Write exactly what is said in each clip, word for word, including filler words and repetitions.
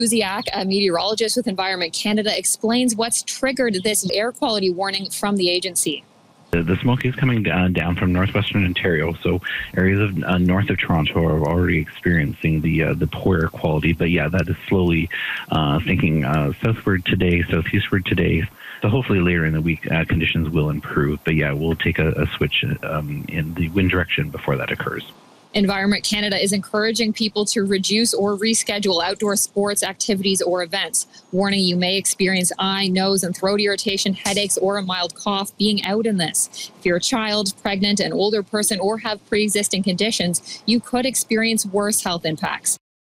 Kuziak, a meteorologist with Environment Canada, explains what's triggered this air quality warning from the agency. The, the smoke is coming down, down from northwestern Ontario, so areas of uh, north of Toronto are already experiencing the uh, the poor air quality. But yeah, that is slowly uh, thinking uh, southward today, southeastward today. So hopefully later in the week, uh, conditions will improve. But yeah, we'll take a, a switch um, in the wind direction before that occurs. Environment Canada is encouraging people to reduce or reschedule outdoor sports, activities, or events. Warning, you may experience eye, nose, and throat irritation, headaches, or a mild cough being out in this. If you're a child, pregnant, an older person, or have pre-existing conditions, you could experience worse health impacts.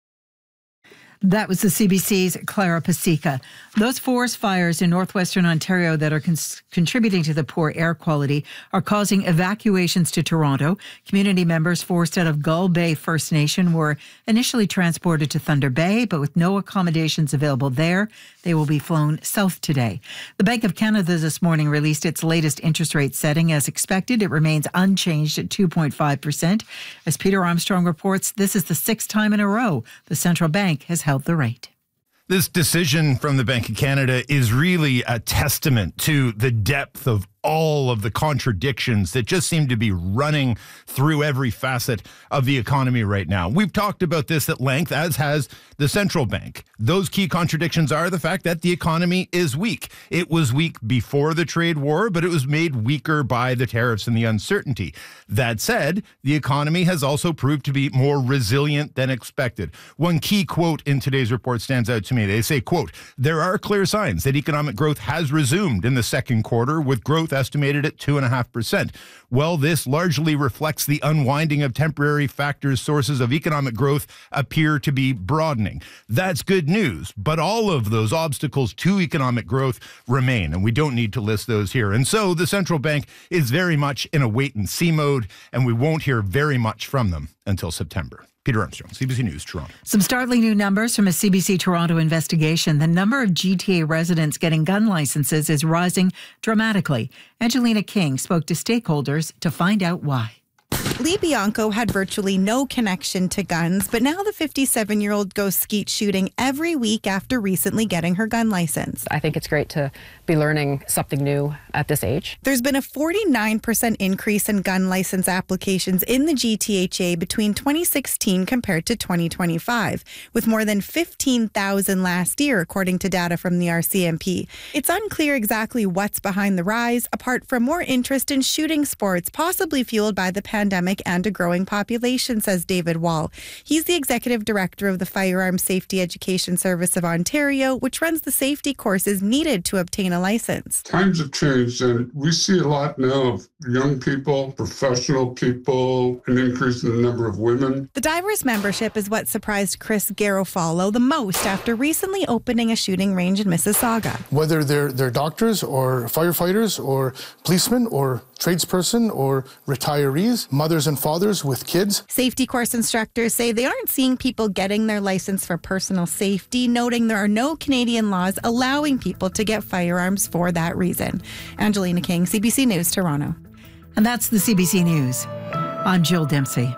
That was the C B C's Clara Pasica. Those forest fires in northwestern Ontario that are cons- contributing to the poor air quality are causing evacuations to Toronto. Community members forced out of Gull Bay First Nation were initially transported to Thunder Bay, but with no accommodations available there, they will be flown south today. The Bank of Canada this morning released its latest interest rate setting. As expected, it remains unchanged at two point five percent. As Peter Armstrong reports, this is the sixth time in a row the central bank has held the rate. This decision from the Bank of Canada is really a testament to the depth of all of the contradictions that just seem to be running through every facet of the economy right now. We've talked about this at length, as has the central bank. Those key contradictions are the fact that the economy is weak. It was weak before the trade war, but it was made weaker by the tariffs and the uncertainty. That said, the economy has also proved to be more resilient than expected. One key quote in today's report stands out to me. They say, quote, "There are clear signs that economic growth has resumed in the second quarter, with growth estimated at two point five percent. Well, this largely reflects the unwinding of temporary factors. Sources of economic growth appear to be broadening." That's good news, but all of those obstacles to economic growth remain, and we don't need to list those here. And so the central bank is very much in a wait-and-see mode, and we won't hear very much from them until September. Peter Armstrong, C B C News, Toronto. Some startling new numbers from a C B C Toronto investigation. The number of G T A residents getting gun licenses is rising dramatically. Angelina King spoke to stakeholders to find out why. Lee Bianco had virtually no connection to guns, but now the fifty-seven-year-old goes skeet shooting every week after recently getting her gun license. I think it's great to be learning something new at this age. There's been a forty-nine percent increase in gun license applications in the G T H A between twenty sixteen compared to twenty twenty-five, with more than fifteen thousand last year, according to data from the R C M P. It's unclear exactly what's behind the rise, apart from more interest in shooting sports, possibly fueled by the pandemic and a growing population, says David Wall. He's the executive director of the Firearms Safety Education Service of Ontario, which runs the safety courses needed to obtain a license. Times have changed, and we see a lot now of young people, professional people, an increase in the number of women. The diverse membership is what surprised Chris Garofalo the most after recently opening a shooting range in Mississauga. Whether they're, they're doctors or firefighters or policemen or tradesperson or retirees, mothers and fathers with kids. Safety course instructors say they aren't seeing people getting their license for personal safety, noting there are no Canadian laws allowing people to get firearms for that reason. Angelina King, C B C News, Toronto. And that's the C B C News. I'm Jill Dempsey.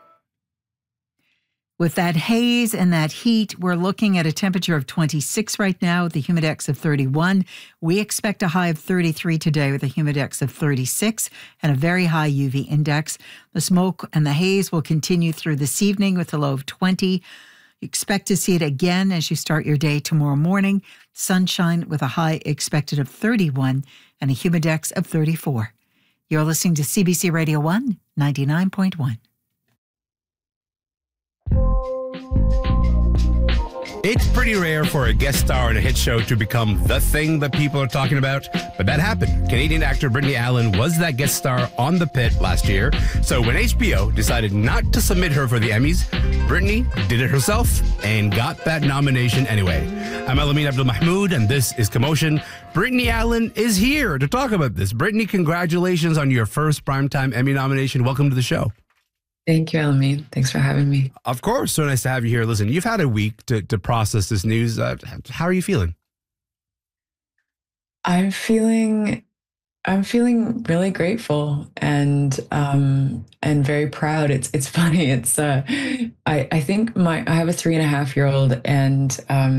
With that haze and that heat, we're looking at a temperature of twenty-six right now with a humidex of thirty-one. We expect a high of thirty-three today with a humidex of thirty-six and a very high U V index. The smoke and the haze will continue through this evening with a low of twenty. You expect to see it again as you start your day tomorrow morning. Sunshine with a high expected of thirty-one and a humidex of thirty-four. You're listening to C B C Radio one, ninety-nine point one. It's pretty rare for a guest star in a hit show to become the thing that people are talking about, but that happened. Canadian actor Brittany Allen was that guest star on The Pit last year. So when H B O decided not to submit her for the Emmys, Brittany did it herself and got that nomination anyway. I'm Elamin Abdul-Mahmoud, and this is Commotion. Brittany Allen is here to talk about this. Brittany, congratulations on your first Primetime Emmy nomination. Welcome to the show. Thank you, Elamin. Thanks for having me. Of course. So nice to have you here. Listen, you've had a week to, to process this news. Uh, how are you feeling? I'm feeling I'm feeling really grateful and um, and very proud. It's it's funny. It's uh, I I think my I have a three and a half year old, and um,